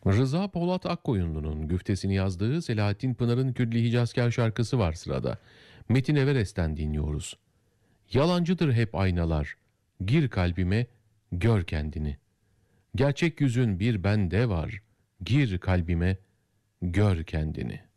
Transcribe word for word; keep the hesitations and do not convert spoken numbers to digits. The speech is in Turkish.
Rıza Polat Akkoyunlu'nun güftesini yazdığı Selahattin Pınar'ın Külli Hicazkâr şarkısı var sırada. Metin Everest'ten dinliyoruz. Yalancıdır hep aynalar, gir kalbime, gör kendini. Gerçek yüzün bir bende var, gir kalbime, gör kendini.